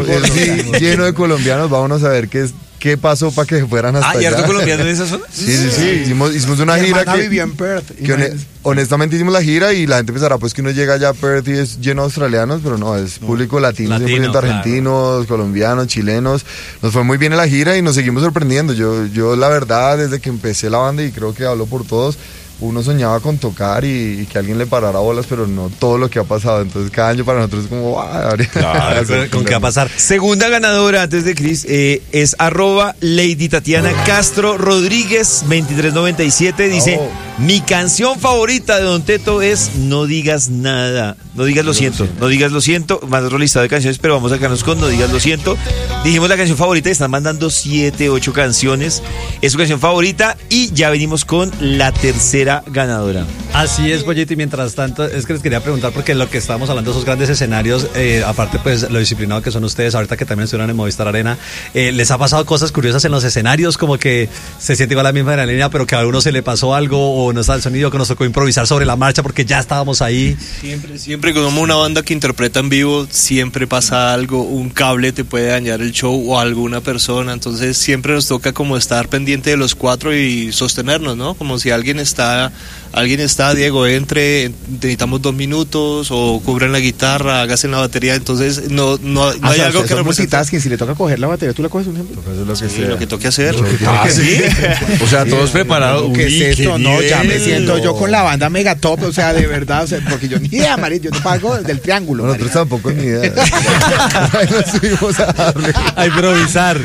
lleno de colombianos. Vámonos a ver qué pasó para que fueran hasta allá. ¿Y harto colombiano en esa zona? Sí. Hicimos una gira que vivió en Perth. honestamente hicimos la gira y la gente pensará pues que uno llega allá a Perth y es lleno de australianos, pero no, es público latino 100% argentinos, colombianos, chilenos. Nos fue muy bien en la gira y nos seguimos sorprendiendo. Yo la verdad, desde que empecé la banda, y creo que hablo por todos, uno soñaba con tocar y que alguien le parara bolas, pero no todo lo que ha pasado. Entonces cada año para nosotros es como claro, ¿con qué va a pasar? Segunda ganadora antes de Chris es @Lady Tatiana Castro Rodríguez 2397. Dice: mi canción favorita de Don Teto es No digas nada. No digas lo siento. No digas lo siento. Más otro listado de canciones, pero vamos a sacarnos con No digas lo siento. Dijimos la canción favorita y están mandando 7, 8 canciones. Es su canción favorita y ya venimos con la tercera ganadora. Así es, Pollito, y mientras tanto es que les quería preguntar, porque lo que estábamos hablando de esos grandes escenarios, aparte pues lo disciplinado que son ustedes, ahorita que también estuvieron en Movistar Arena, ¿les ha pasado cosas curiosas en los escenarios, como que se siente igual la misma adrenalina, pero que a uno se le pasó algo o no está el sonido, que nos tocó improvisar sobre la marcha porque ya estábamos ahí? Siempre como una banda que interpreta en vivo, siempre pasa algo, un cable te puede dañar el show o alguna persona, entonces siempre nos toca como estar pendiente de los cuatro y sostenernos, ¿no? Como si alguien está, Diego, entre, necesitamos 2 minutos, o cubren la guitarra, hágase en la batería, entonces no hay algo que multitasking, si le toca coger la batería, ¿tú la coges, un ejemplo? Lo que toque hacer. ¿Sí? O sea, todos preparados. ¿Qué es esto? No, ya me siento yo con la banda Megatop, o sea, de verdad, o sea, porque yo ni idea, Marit, yo no pago del triángulo. Nosotros tampoco ni idea. Ahí nos subimos a darle. A improvisar.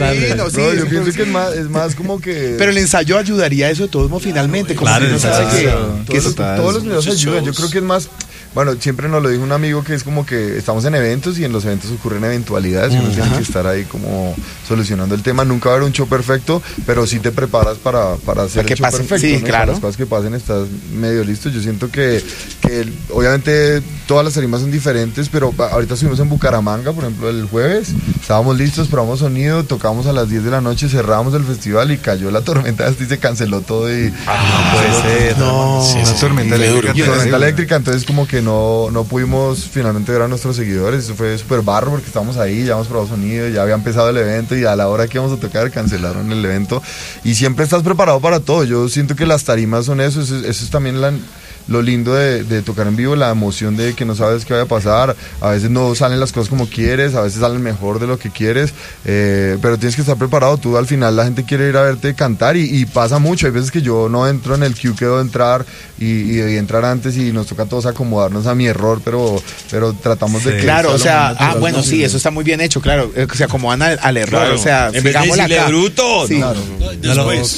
Yo pienso que es más como que... Pero el ensayo ayudaría a eso de todos modos finalmente. Como claro, que uno sabe que todos los videos ayudan. Yo creo que es más... Bueno, siempre nos lo dijo un amigo, que es como que estamos en eventos y en los eventos ocurren eventualidades y uno tiene que estar ahí como solucionando el tema. Nunca va a haber un show perfecto, pero sí te preparas para hacer el show perfecto. Sí, ¿no? claro. Para las cosas que pasen estás medio listo. Yo siento que obviamente todas las tarimas son diferentes, pero ahorita estuvimos en Bucaramanga, por ejemplo, el jueves. Estábamos listos, probamos sonido, tocamos a las 10 de la noche, cerramos el festival y cayó la tormenta y se canceló todo y... No puede ser. No, una tormenta eléctrica. Entonces como que no pudimos finalmente ver a nuestros seguidores. Eso fue súper barro porque estábamos ahí, ya hemos probado sonido, ya había empezado el evento y a la hora que íbamos a tocar cancelaron el evento. Y siempre estás preparado para todo. Yo siento que las tarimas son eso es también lo lindo de tocar en vivo, la emoción de que no sabes qué vaya a pasar. A veces no salen las cosas como quieres, a veces salen mejor de lo que quieres, pero tienes que estar preparado. Tú al final la gente quiere ir a verte cantar y pasa mucho. Hay veces que yo no entro en el queue que debo entrar y debí entrar antes y nos toca a todos acomodarnos a mi error, pero tratamos de que... Claro, o sea, bueno, sí, eso está eso está muy bien hecho, claro, se acomodan al error, claro. O sea, en vez de decirle bruto, sí. Claro. Después.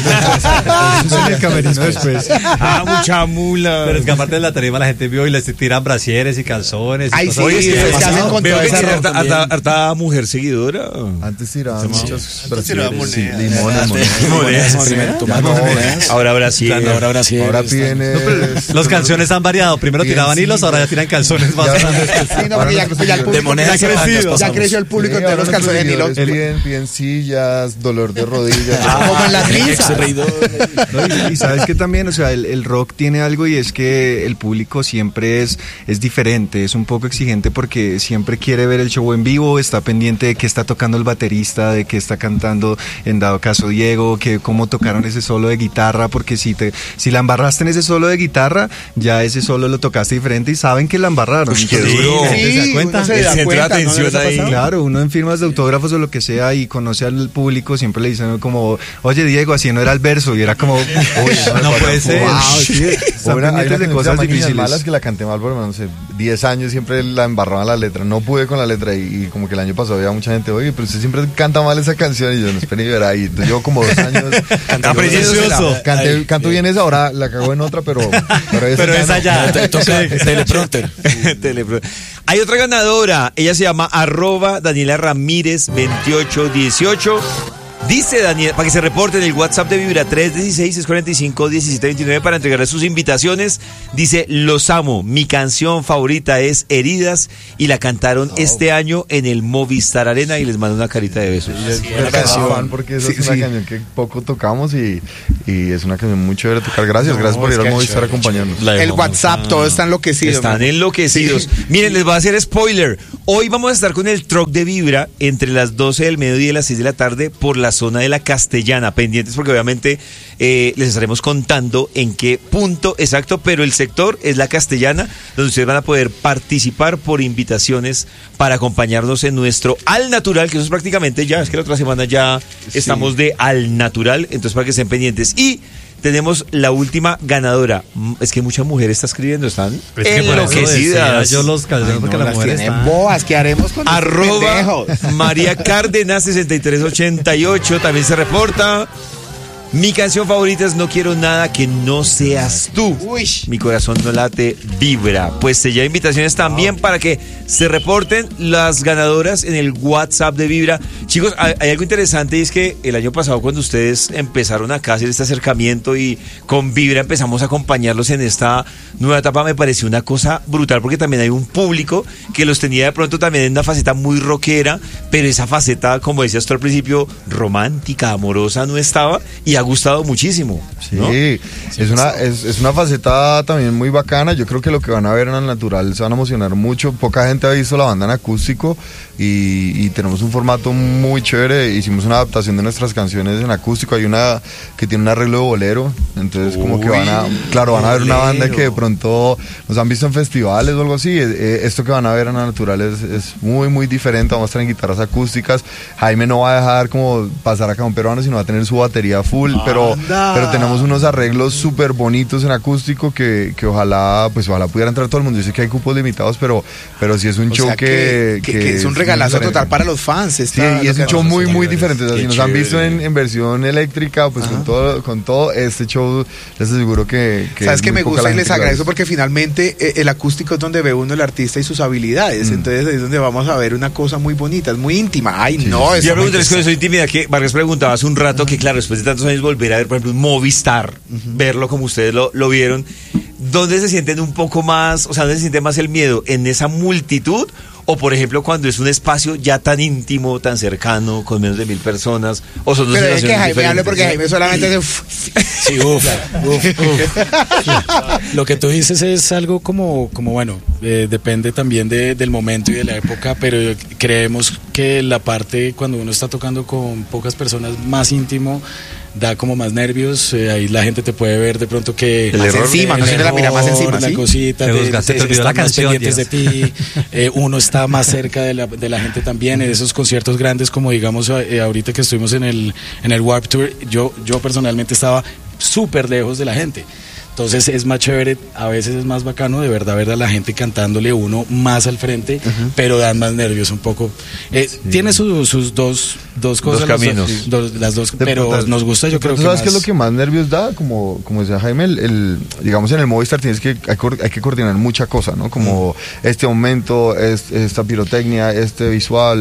Claro. El camerino después. Mucha mula. Pero es que aparte de la tarima la gente vio y les tiran brasieres y calzones. Ay, sí, oye, se hacen con toda esa harta mujer seguidora. Antes tiraban muchas monedas. Ahora Brasil. Ahora piden... Los calzones han variado. Primero tiraban hilos, ahora ya tiran calzones más grandes. Sí, no, porque ya el público ya creció el público de los calzones en hilo. Piden sillas, dolor de rodillas. Como en las misas. Y sabes que también, o sea, el rock tiene algo, y es que el público siempre es diferente, es un poco exigente porque siempre quiere ver el show en vivo, está pendiente de qué está tocando el baterista, de qué está cantando en dado caso Diego, que cómo tocaron ese solo de guitarra, porque si la embarraste en ese solo de guitarra, ya ese solo lo tocaste diferente y saben que la embarraron. Uy, qué duro. ¿Se da cuenta? El centro de atención ahí. Claro, uno en firmas de autógrafos o lo que sea y conoce al público, siempre le dicen como, oye Diego, así no era el verso, y era como, uy, no puede ser. Wow, sí. Están pendientes de cosas difíciles. Malas que la canté mal por, no sé, 10 años siempre la embarraba la letra, no pude con la letra y como que el año pasado había mucha gente, oye, pero usted siempre canta mal esa canción, y yo no esperé y verá, y yo como 2 años canto bien esa, ahora la cago en otra, pero esa ya. Teleprompter. Hay otra ganadora, ella se llama @Daniela Ramírez 2818. Dice Daniel, para que se reporte en el WhatsApp de Vibra 316-645-1729 para entregarle sus invitaciones. Dice: los amo, mi canción favorita es Heridas y la cantaron este año en el Movistar Arena, y les mando una carita de besos. Porque esa es una canción que poco tocamos y y es una canción muy chévere de tocar. Gracias por ir al Movistar a acompañarnos. El WhatsApp, todo está enloquecido. Están enloquecidos. Sí. Miren, les voy a hacer spoiler. Hoy vamos a estar con el Truck de Vibra entre las 12 del mediodía y las 6 de la tarde por la zona de la Castellana. Pendientes porque obviamente les estaremos contando en qué punto exacto, pero el sector es la Castellana, donde ustedes van a poder participar por invitaciones para acompañarnos en nuestro Al Natural, que eso es prácticamente ya, es que la otra semana ya estamos de Al Natural, entonces para que estén pendientes. Y tenemos la última ganadora. Es que mucha mujer está escribiendo, están enloquecidas. Yo los calderos porque la mujer está boas. ¿Qué haremos con @ María Cárdenas 6388 también se reporta. Mi canción favorita es No Quiero Nada Que No Seas Tú. Uy. Mi corazón no late, vibra. Pues se lleva invitaciones también para que se reporten las ganadoras en el WhatsApp de Vibra. Chicos, hay algo interesante y es que el año pasado cuando ustedes empezaron acá a hacer este acercamiento y con Vibra empezamos a acompañarlos en esta nueva etapa, me pareció una cosa brutal porque también hay un público que los tenía de pronto también en una faceta muy rockera, pero esa faceta, como decías tú al principio, romántica, amorosa no estaba y ha gustado muchísimo, ¿no? Sí, es una faceta también muy bacana. Yo creo que lo que van a ver en Al Natural se van a emocionar mucho. Poca gente ha visto la banda en acústico y tenemos un formato muy chévere. Hicimos una adaptación de nuestras canciones en acústico. Hay una que tiene un arreglo de bolero, entonces como que van a ver una banda que de pronto nos han visto en festivales o algo así. Esto que van a ver en Al Natural es muy muy diferente. Vamos a estar en guitarras acústicas. Jaime no va a dejar como pasar acá un peruano, sino va a tener su batería full. Pero tenemos unos arreglos súper bonitos en acústico que ojalá pudiera entrar todo el mundo. Yo sé que hay cupos limitados, pero sí es un show que es un regalazo total para los fans. Sí, y es un show muy muy diferente. O sea, si nos han visto en versión eléctrica, pues con todo este show les aseguro que sabes que me gusta y les agradezco porque finalmente el acústico es donde ve uno el artista y sus habilidades. Entonces es donde vamos a ver una cosa muy bonita, es muy íntima. Ay, no, yo preguntarles con eso intimidad que Vargas preguntaba hace un rato que claro, después de tantos años volver a ver, por ejemplo, un Movistar, verlo como ustedes lo vieron, ¿dónde se sienten un poco más, o sea, dónde se siente más el miedo? ¿En esa multitud? O, por ejemplo, cuando es un espacio ya tan íntimo, tan cercano, con menos de 1000 personas, o son dos situaciones diferentes. Pero es que Jaime hable porque Jaime solamente hace... Sí, Lo que tú dices es algo como bueno, depende también del momento y de la época, pero creemos que la parte cuando uno está tocando con pocas personas más íntimo, da como más nervios, ahí la gente te puede ver de pronto que más encima, no se la mira más encima, la ¿sí? cosita, te olvidó la canción, pendientes de ti, uno está más cerca de la gente también, en esos conciertos grandes como digamos ahorita que estuvimos en el Warped Tour, yo personalmente estaba súper lejos de la gente. Entonces es más chévere, a veces es más bacano de verdad ver a la gente cantándole uno más al frente, pero dan más nervios un poco. Tiene sus dos cosas, dos caminos. Las dos, pero nos gusta, yo creo que ¿sabes más... qué es lo que más nervios da? Como decía Jaime, digamos en el Movistar hay que coordinar mucha cosa, ¿no? Como este momento, esta pirotecnia, este visual,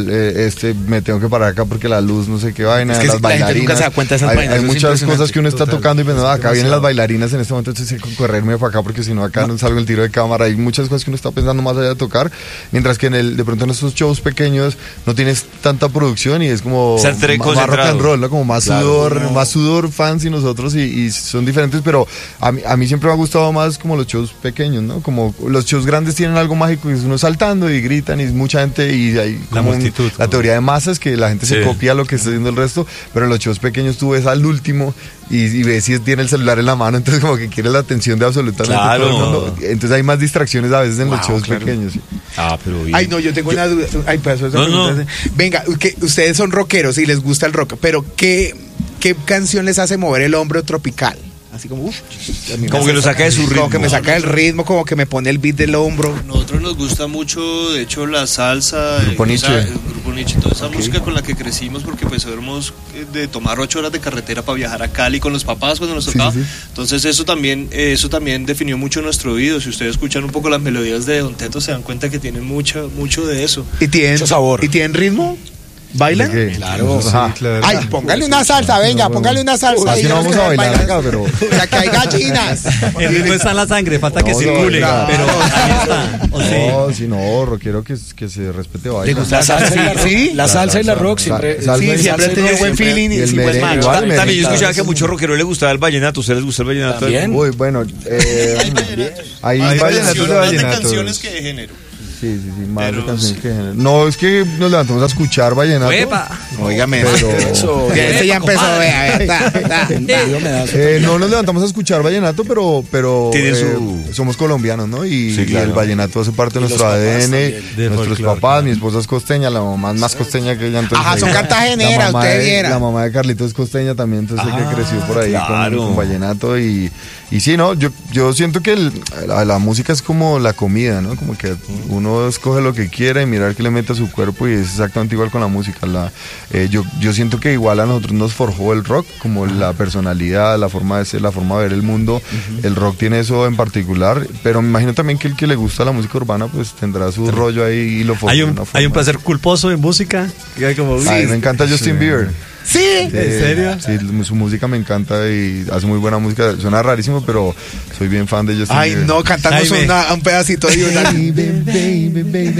me tengo que parar acá porque la luz no sé qué vaina, es que las bailarinas. Nunca se da cuenta de esas vainas, hay muchas cosas que uno está tocando y pensando, acá vienen las bailarinas en este momento, entonces hay que correrme para acá porque si no acá no salgo el tiro de cámara. Hay muchas cosas que uno está pensando más allá de tocar, mientras que de pronto en estos shows pequeños no tienes tanta producción y es como más rock and roll, ¿no? Como más sudor fans y nosotros y son diferentes, pero a mí siempre me ha gustado más como los shows pequeños, ¿no? Como los shows grandes tienen algo mágico, es uno saltando y gritan y es mucha gente y hay como la multitud, la teoría de masas que la gente se copia lo que está haciendo el resto, pero en los shows pequeños tú ves al último y ves si tiene el celular en la mano, entonces como que quiere la atención de absolutamente todo el mundo. Entonces hay más distracciones a veces en los shows pequeños. Sí. Pero bien. Ay, no, yo tengo una duda. Ay, pues eso no. Venga, que ustedes son rockeros y les gusta el rock, pero ¿qué canción les hace mover el hombro tropical? Así como, como que lo saca de su ritmo. Como que me saca el ritmo, como que me pone el beat del hombro. Nosotros nos gusta mucho, de hecho, la salsa, el Grupo Nietzsche, toda esa música con la que crecimos, porque pues éramos de tomar 8 horas de carretera para viajar a Cali con los papás cuando nos tocaba. Sí. Entonces eso también definió mucho nuestro oído. Si ustedes escuchan un poco las melodías de Don Teto, se dan cuenta que tienen mucho de eso. ¿Y tienen mucho sabor? ¿Y tienen ritmo? ¿Bailan? ¿De qué? Claro, sí, claro. Ay, póngale una salsa, venga, póngale una salsa. Así no vamos a bailar acá, pero... Ya que hay gallinas. El ritmo está en la sangre, falta que No, circule. no, Pero ahí está. ¿O sí? No, sí, no, quiero que se respete baile. La salsa y la rock, ¿Sí? la salsa y la rock siempre. Salsa y Siempre he tenido buen feeling y y el buen merengue, match. igual, También yo merengue. escuchaba que a muchos rockeros les gustaba el vallenato. ¿Ustedes les gusta el vallenato? También. Uy, bueno, hay Hay vallenatos de Más de vallenatos. canciones que de género. Sí, más Pero de canciones sí. que género. No, es que nos levantamos a escuchar vallenato. ¡Epa! Óigame, Pero- Eso, ya este ya empezó, vea, no nos levantamos a escuchar vallenato, pero Tiene su- somos colombianos, ¿no? Y, Sí, claro. y el vallenato hace parte de Y los nuestro papás ADN, también. De nuestros folclore, papás, mi esposa es costeña, la mamá es más costeña que ella. Entonces, Ajá, son ahí- cartageneras, la mamá usted de- viera. La mamá de Carlitos es costeña también, entonces que creció por ahí claro. con vallenato y sí, ¿no? Yo siento que la música es como la comida, ¿no? Como que uno escoge lo que quiere y mirar qué le mete a su cuerpo y es exactamente igual con la música. Yo siento que igual a nosotros nos forjó el rock, como la personalidad, la forma de ser, la forma de ver el mundo. El rock tiene eso en particular, pero me imagino también que el que le gusta la música urbana pues tendrá su rollo ahí y lo forjó Hay de un, una hay un forma. placer culposo en música. Que hay como, uy, A mí me encanta Justin Bieber. Sí. ¿En serio? Sí, su música me encanta y hace muy buena música. Suena rarísimo, pero soy bien fan de Justin Ay, Bieber. no, cantamos Jaime. un pedacito de una. Baby, baby, baby.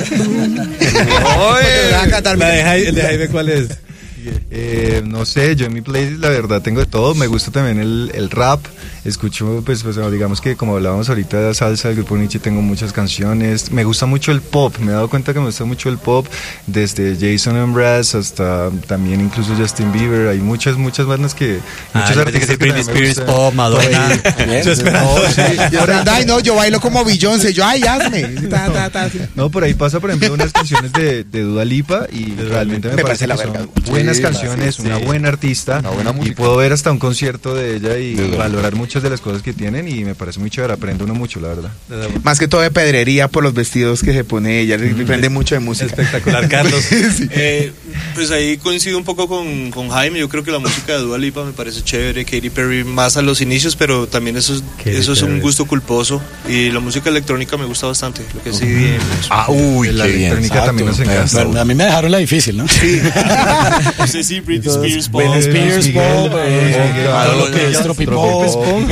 Va a cantar, La de el de Jaime, ¿cuál es? No sé, yo en mi playlist la verdad tengo de todo, me gusta también el rap, escucho pues digamos que como hablábamos ahorita de la salsa, del grupo Nietzsche tengo muchas canciones, me gusta mucho el pop, me he dado cuenta que me gusta mucho el pop, desde Jason Mraz hasta también incluso Justin Bieber, hay muchas bandas que, muchos artistas que Britney también me Spears, gustan. pop, Madonna. Yo esperando. Ay, no, yo bailo como Beyoncé. Yo, ay, hazme. Sí. No, por ahí pasa, por ejemplo, unas canciones de Dua Lipa y realmente me Me parece parece la que son verga. buenas Sí, canciones, sí, una buena artista Una buena y música. puedo ver hasta un concierto de ella y valorar muchas de las cosas que tienen y me parece muy chévere, aprende uno mucho, la verdad. Más que todo de pedrería por los vestidos que se pone ella. Le prende mucho de música. Espectacular, Carlos. Pues ahí coincido un poco con Jaime. Yo creo que la música de Dua Lipa me parece chévere. Katy Perry más a los inicios, pero también eso es un Perry. gusto culposo. Y la música electrónica me gusta bastante. Lo que sí. Uy, La qué bien. electrónica también nos encanta. Bueno, a mí me dejaron la difícil, ¿no? Sí. Sí, sí, Britney Spears, Pop. Britney Spears, Miguel, pop, Miguel, todo lo que es Tropipop.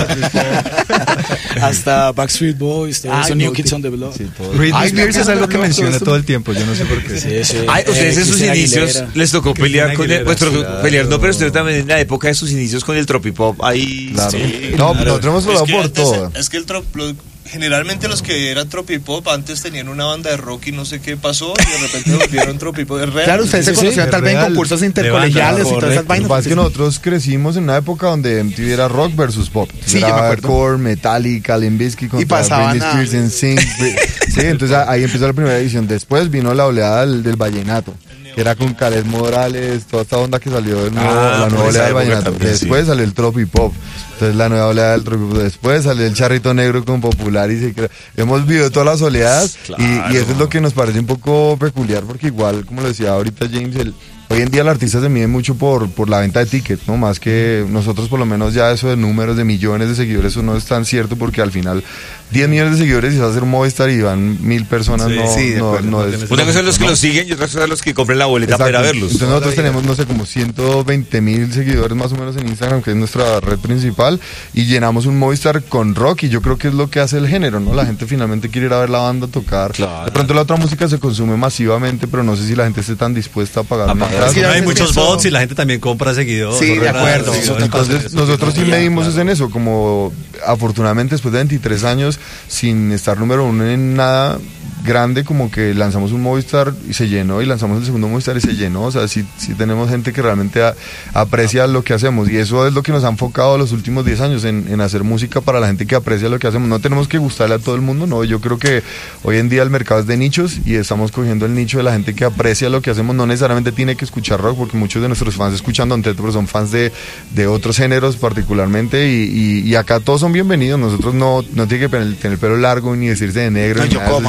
hasta Backstreet Boys, todo eso, New Kids on the Block. Britney Ay, Spears me es algo que encanta menciona esto. todo el tiempo, yo no sé por qué. Sí, sí. Ay, ustedes en sus Cristina inicios Aguilera. les tocó pelear con Aguilera, no, pero ustedes también en la época de sus inicios con el tropipop, ahí Claro. Sí, No, claro. nosotros hemos hablado por todo. Es que generalmente los que eran tropipop antes tenían una banda de rock y no sé qué pasó y de repente volvieron tropipop. Es real. Claro, ustedes se Sí, sí, conocían es tal vez en real. concursos intercolegiales y todas esas correcto. vainas. Lo que pasa es que nosotros crecimos en una época donde MTV era rock versus pop. Sí, yo era me acuerdo. Core, Metallica, Limp Bizkit contra pasaban Britney a- Spears en Sync. Sí, entonces ahí empezó la primera edición. Después vino la oleada del vallenato, que era con Caled Morales, toda esta onda que salió del nuevo, Ah, la por nueva esa oleada del época vallenato. también, Después salió el tropipop. Entonces la nueva oleada del tropipop. Después salió el charrito negro con Popular y hemos vivido todas las oleadas y eso es lo que nos parece un poco peculiar porque igual, como lo decía ahorita James, hoy en día el artista se mide mucho por la venta de tickets, ¿no? Más que nosotros por lo menos ya eso de números de millones de seguidores, eso no es tan cierto porque al final 10 millones de seguidores y vas a hacer un Movistar y van 1000 personas, sí, de acuerdo. no es... Una cosa es los que los siguen y otra cosa es los que compren la boleta para ir a Exacto. verlos. Entonces nosotros tenemos, no sé, como 120,000 seguidores más o menos en Instagram, que es nuestra red principal, y llenamos un Movistar con rock, y yo creo que es lo que hace el género, ¿no? La gente finalmente quiere ir a ver la banda tocar. De pronto la otra música se consume masivamente, pero no sé si la gente esté tan dispuesta a pagar una entrada. Sí, Hay es muchos eso. bots y la gente también compra seguidores. Sí, de acuerdo. Entonces nosotros sí medimos es en eso, como afortunadamente después de 23 años sin estar número uno en nada grande, como que lanzamos un Movistar y se llenó, y lanzamos el segundo Movistar y se llenó. O sea, sí tenemos gente que realmente aprecia lo que hacemos, y eso es lo que nos ha enfocado los últimos 10 años en hacer música para la gente que aprecia lo que hacemos. No tenemos que gustarle a todo el mundo, no, yo creo que hoy en día el mercado es de nichos y estamos cogiendo el nicho de la gente que aprecia lo que hacemos. No necesariamente tiene que escuchar rock, porque muchos de nuestros fans escuchan Don Teto, pero son fans de otros géneros particularmente, y acá todos son bienvenidos. Nosotros no tiene que tener el pelo largo ni vestirse de negro. No, ni yo nada de como eso, a mí. sino-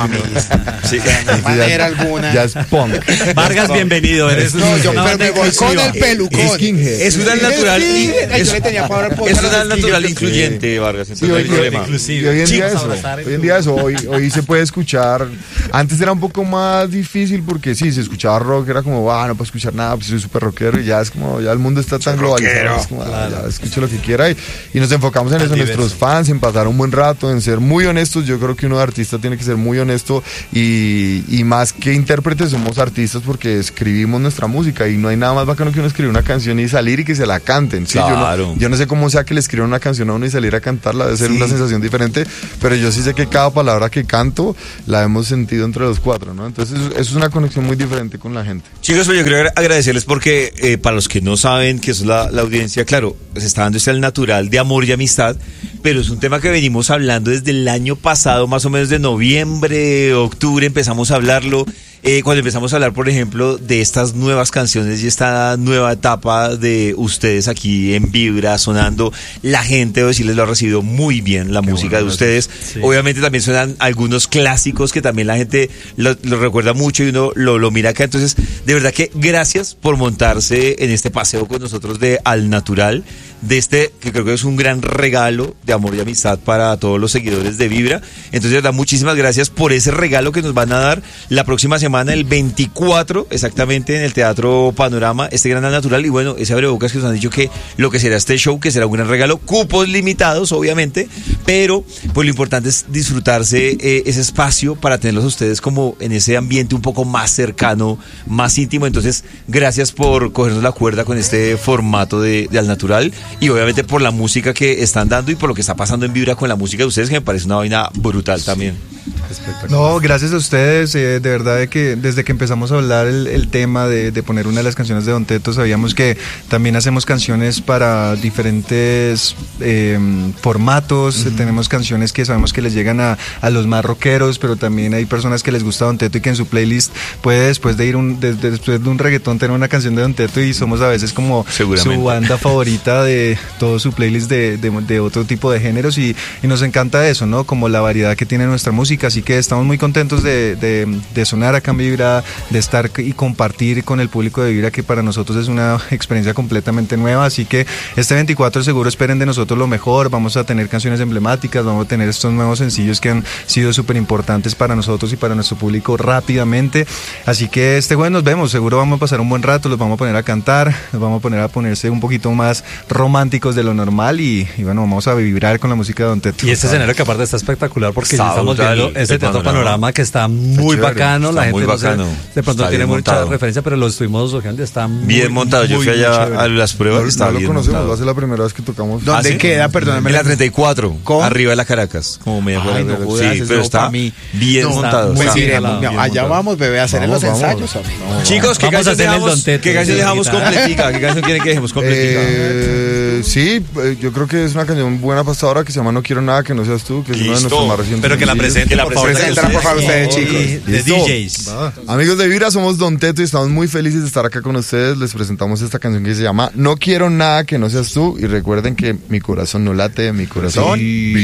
Sí. De manera alguna. Ya es punk. Vargas, bienvenido. Eres No, yo una pero me banda voy con inclusiva. el pelucón. Skinhead. Es una natural. Yo le tenía para dar Es una natural skinhead. incluyente, Vargas. Sí, Entonces no hay problema. y hoy en día Chicos, eso. abrazar en Hoy en tu- día eso. Hoy se puede escuchar. Antes era un poco más difícil porque sí, se escuchaba rock, era como, no puedo escuchar nada, pues soy súper rockero y ya es como, ya el mundo está tan globalizado. Es como, ya escucho lo que quiera y nos enfocamos en eso, en nuestros fans, en pasar un buen rato, en ser muy honestos. Yo creo que uno de artista tiene que ser muy honesto y más que intérpretes somos artistas porque escribimos nuestra música y no hay nada más bacano que uno escribir una canción y salir y que se la canten. ¿Sí? Claro. Yo no sé cómo sea que le escriban una canción a uno y salir a cantarla, debe ser una sensación diferente, pero yo sí sé que cada palabra que canto la hemos sentido entre los cuatro, ¿no? Entonces eso es una conexión muy diferente con la gente. Chicos, pues yo quiero agradecerles porque para los que no saben que es la audiencia, claro, se está dando al natural de amor y amistad, pero es un tema que venimos hablando desde el año pasado, más o menos de noviembre, octubre, empezamos a hablarlo. Cuando empezamos a hablar, por ejemplo, de estas nuevas canciones y esta nueva etapa de ustedes aquí en Vibra sonando, la gente, debo decirles, lo ha recibido muy bien, la música de ustedes. Sí. Obviamente también suenan algunos clásicos que también la gente lo recuerda mucho y uno lo mira acá. Entonces, de verdad que gracias por montarse en este paseo con nosotros de Al Natural, de este, que creo que es un gran regalo de amor y amistad para todos los seguidores de Vibra. Entonces, de verdad, muchísimas gracias por ese regalo que nos van a dar la próxima semana, el 24, exactamente, en el Teatro Panorama, este gran Al Natural. Y bueno, ese abrebocas que nos han dicho que lo que será este show, que será un gran regalo, cupos limitados, obviamente, pero pues lo importante es disfrutarse ese espacio para tenerlos a ustedes como en ese ambiente un poco más cercano, más íntimo. Entonces, gracias por cogernos la cuerda con este formato de Al Natural y obviamente por la música que están dando y por lo que está pasando en Vibra con la música de ustedes, que me parece una vaina brutal también. No, gracias a ustedes, de verdad de que desde que empezamos a hablar el tema de poner una de las canciones de Don Teto, sabíamos que también hacemos canciones para diferentes formatos, tenemos canciones que sabemos que les llegan a los más rockeros, pero también hay personas que les gusta Don Teto y que en su playlist puede después de después de un reggaetón tener una canción de Don Teto y somos a veces como su banda favorita de todo su playlist de otro tipo de géneros y nos encanta eso, ¿no? Como la variedad que tiene nuestra música, así que estamos muy contentos de sonar acá en Vibra, de estar y compartir con el público de Vibra, que para nosotros es una experiencia completamente nueva, así que este 24 seguro esperen de nosotros lo mejor, vamos a tener canciones emblemáticas, vamos a tener estos nuevos sencillos que han sido súper importantes para nosotros y para nuestro público rápidamente, así que nos vemos, seguro vamos a pasar un buen rato, los vamos a poner a cantar, los vamos a poner a ponerse un poquito más románticos de lo normal y bueno, vamos a vibrar con la música de Don Teto. Y este escenario que aparte está espectacular porque Está ya estamos brutal, viendo ese el Teatro panorama. Panorama que está muy chévere, bacano, la está gente muy no sé, bacano, de pronto está no tiene bien mucha montado. referencia, pero lo estuvimos ojeando, está Bien montado, yo fui allá a las pruebas y estaba No lo bien conocemos, montado. va a ser la primera vez que tocamos. ¿Dónde ¿Ah, sí? queda? Perdóname. En la 34, ¿Cómo? arriba de la Caracas, como media Ay, no cuadra. jodas, Sí, eso pero no está pa' mí. bien No, montado. Pues está iremos, bien allá montado. vamos, bebé, a hacer en los Vamos. ensayos. hombre. Chicos, ¿qué Vamos a canción hacer el dejamos, Don Teto, ¿qué canción sí, dejamos guitarra. completica? ¿Qué canción quieren que dejemos completica? Sí, yo creo que es una canción buena para ahora que se llama No Quiero Nada Que No Seas Tú, que es uno de Listo. nuestros más recientes. Pero que la sencillos. presenten, por favor. Preséntala, por favor, ustedes, chicos. De Listo. DJs. Amigos de Vibra, somos Don Teto y estamos muy felices de estar acá con ustedes. Les presentamos esta canción que se llama No Quiero Nada Que No Seas Tú y recuerden que mi corazón no late, mi corazón